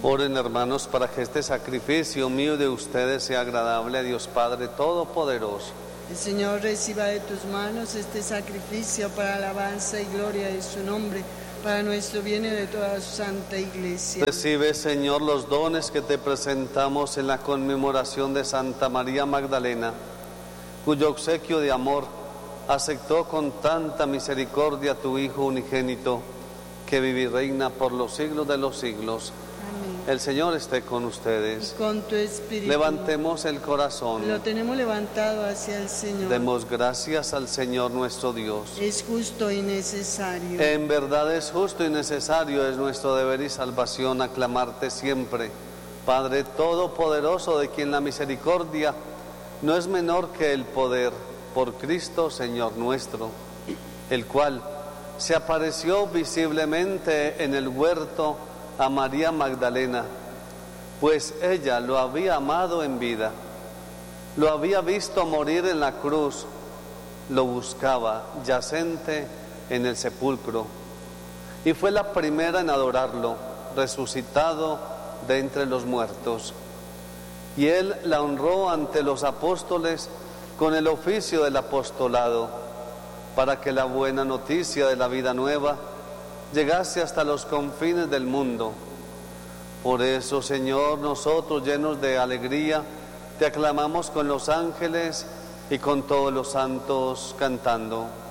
Oren, hermanos, para que este sacrificio mío de ustedes sea agradable a Dios Padre Todopoderoso. El Señor reciba de tus manos este sacrificio para alabanza y gloria de su nombre, para nuestro bien y de toda su santa iglesia. Recibe, Señor, los dones que te presentamos en la conmemoración de Santa María Magdalena, cuyo obsequio de amor aceptó con tanta misericordia tu Hijo unigénito, que vive y reina por los siglos de los siglos. El Señor esté con ustedes. Y con tu espíritu. Levantemos el corazón. Lo tenemos levantado hacia el Señor. Demos gracias al Señor nuestro Dios. Es justo y necesario. En verdad es justo y necesario, es nuestro deber y salvación aclamarte siempre, Padre Todopoderoso, de quien la misericordia no es menor que el poder, por Cristo Señor nuestro, el cual se apareció visiblemente en el huerto a María Magdalena, pues ella lo había amado en vida, lo había visto morir en la cruz, lo buscaba yacente en el sepulcro, y fue la primera en adorarlo, resucitado de entre los muertos. Y él la honró ante los apóstoles con el oficio del apostolado, para que la buena noticia de la vida nueva llegase hasta los confines del mundo. Por eso, Señor, nosotros, llenos de alegría, te aclamamos con los ángeles y con todos los santos, cantando.